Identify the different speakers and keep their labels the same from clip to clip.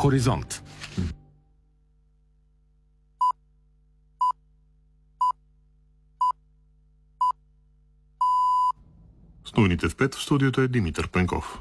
Speaker 1: Хоризонт.
Speaker 2: С новините в 5 в студиото е Димитър Пенков.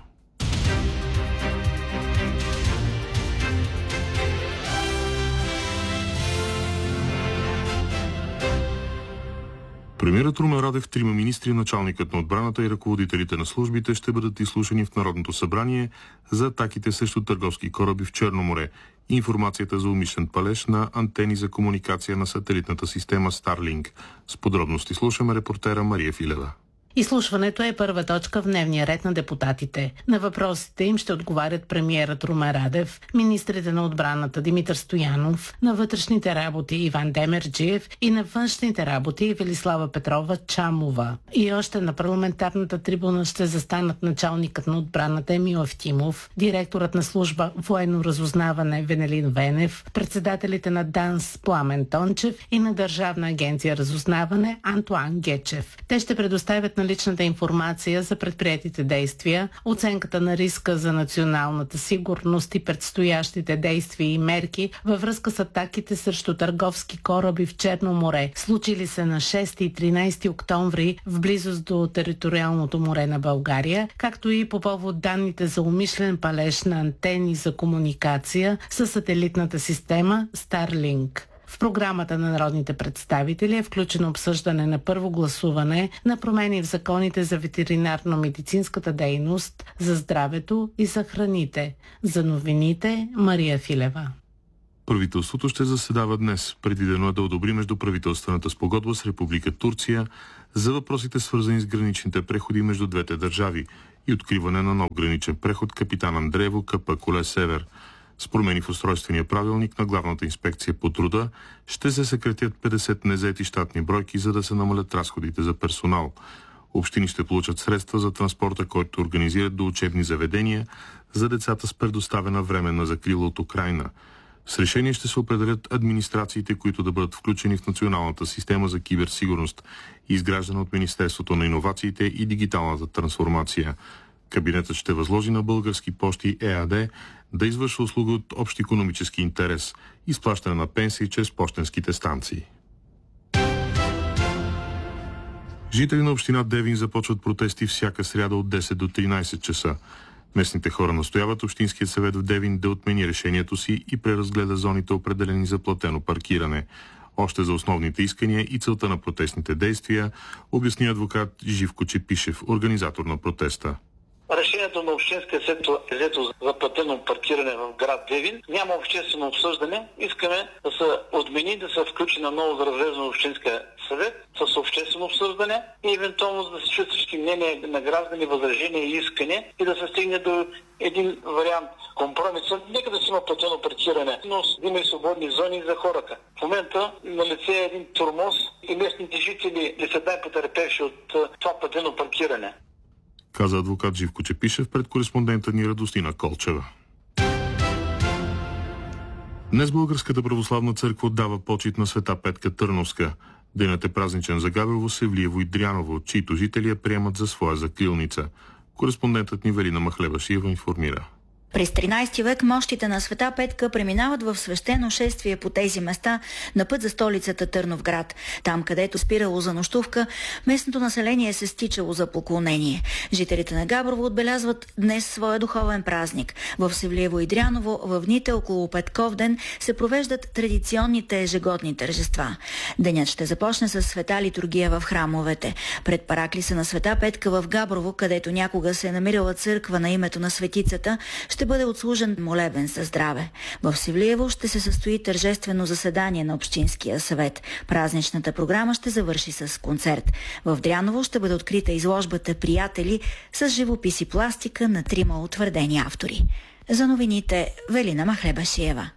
Speaker 2: Премиерът Румен Радев, трима министри, началникът на отбраната и ръководителите на службите ще бъдат изслушани в Народното събрание за атаките срещу търговски кораби в Черно море. Информацията за умишлен палеж на антени за комуникация на сателитната система Starlink. С подробности слушаме репортера Мария Филева.
Speaker 3: Изслушването е първа точка в дневния ред на депутатите. На въпросите им ще отговарят премиерът Румен Радев, министрите на отбраната Димитър Стоянов, на вътрешните работи Иван Демерджиев и на външните работи Велислава Петрова Чамова. И още на парламентарната трибуна ще застанат началникът на отбраната Емил Евтимов, директорът на служба военно разузнаване Венелин Венев, председателите на ДАНС Пламен Тончев и на Държавна агенция разузнаване Антуан Гечев. Те ще предоставят наличната информация за предприетите действия, оценката на риска за националната сигурност и предстоящите действия и мерки във връзка с атаките срещу търговски кораби в Черно море, случили се на 6 и 13 октомври в близост до териториалното море на България, както и по повод данните за умишлен палеж на антени за комуникация с сателитната система Starlink. В програмата на народните представители е включено обсъждане на първо гласуване на промени в законите за ветеринарно-медицинската дейност, за здравето и за храните. За новините Мария Филева.
Speaker 2: Правителството ще заседава днес. Предвидено е да одобри междуправителствената спогодба с Република Турция за въпросите, свързани с граничните преходи между двете държави и откриване на нов граничен преход Капитан Андреево Капа-Куле Север. С промени в устройствения правилник на Главната инспекция по труда ще се съкратят 50 незаети щатни бройки, за да се намалят разходите за персонал. Общини ще получат средства за транспорта, който организират до учебни заведения за децата с предоставена временна закрила от Украйна. С решение ще се определят администрациите, които да бъдат включени в националната система за киберсигурност, изграждана от Министерството на иновациите и дигиталната трансформация. Кабинетът ще възложи на Български пощи ЕАД да извършва услуги от общ икономически интерес, изплащане на пенсии чрез пощенските станции. Жители на община Девин започват протести всяка сряда от 10 до 13 часа. Местните хора настояват Общинският съвет в Девин да отмени решението си и преразгледа зоните, определени за платено паркиране. Още за основните искания и целта на протестните действия обясни адвокат Живко Чепишев, организатор на протеста.
Speaker 4: Решението на Общинския сектор е взето за платено паркиране в град Девин. Няма обществено обсъждане. Искаме да се отмени, да се включи на ново за разглеждане на Общинския съвет с обществено обсъждане и евентуално да се чуят всички мнения на граждани, възражения и искания и да се стигне до един вариант компромиса. Нека да си има платено паркиране, но да има и свободни зони за хората. В момента на лице е един тормоз и местните жители не са най-потърпевши от това платено паркиране,
Speaker 2: каза адвокат Живко Чепишев пред кореспондента ни Радостина Колчева. Днес Българската православна църква отдава почит на света Петка Търновска. Денят е празничен за Габрово, Севлиево и Дряново, чието жители я приемат за своя закрилница. Кореспондентът ни Велина Махлебашиева информира.
Speaker 5: През 13 век мощите на света Петка преминават в свещено шествие по тези места на път за столицата Търновград. Там, където спирало за нощувка, местното население се стичало за поклонение. Жителите на Габрово отбелязват днес своя духовен празник. В Севлиево и Дряново в дните около Петков ден се провеждат традиционните ежегодни тържества. Денят ще започне с света литургия в храмовете. Пред параклиса на света Петка в Габрово, където някога се е намирала църква на името на светицата, ще бъде отслужен молебен за здраве. В Севлиево ще се състои тържествено заседание на Общинския съвет. Празничната програма ще завърши с концерт. В Дряново ще бъде открита изложбата «Приятели» с живопис и пластика на 3 утвърдени автори. За новините Велина Махлебашиева.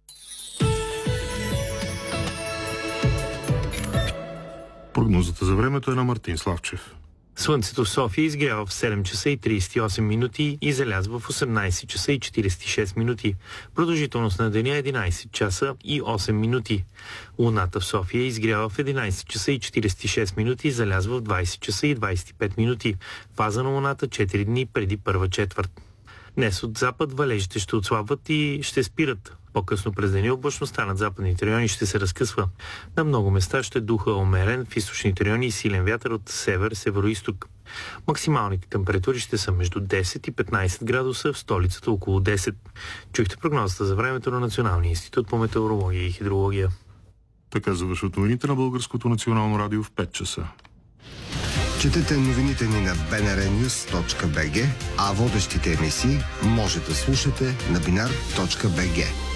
Speaker 2: Прогнозата за времето е на Мартин Славчев.
Speaker 6: Слънцето в София изгрява в 7 часа и 38 минути и залязва в 18 часа и 46 минути. Продължителност на деня е 11 часа и 8 минути. Луната в София изгрява в 11 часа и 46 минути и залязва в 20 часа и 25 минути. Фаза на Луната 4 дни преди първа четвърт. Днес от запад валежите ще отслабват и ще спират. По-късно през деня облачността над западните райони ще се разкъсва. На много места ще духа умерен, в източните райони и силен вятър от север-североизток. Максималните температури ще са между 10 и 15 градуса, в столицата около 10. Чухте прогнозата за времето на Националния институт по метеорология и хидрология.
Speaker 2: Така завършват новините на Българското национално радио в 5 часа.
Speaker 1: Четете новините ни на bnrnews.bg, а водещите емисии може да слушате на binar.bg.